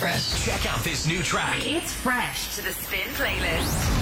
fresh. Check out this new track. It's fresh to the Spin playlist.